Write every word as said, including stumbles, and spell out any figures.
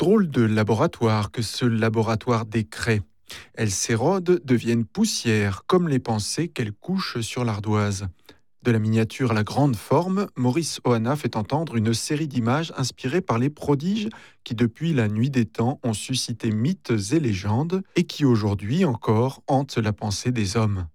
Drôle de laboratoire que ce laboratoire des craies. Elles s'érodent, deviennent poussière, comme les pensées qu'elles couchent sur l'ardoise. De la miniature à la grande forme, Maurice Ohana fait entendre une série d'images inspirées par les prodiges qui, depuis la nuit des temps, ont suscité mythes et légendes et qui aujourd'hui encore hantent la pensée des hommes.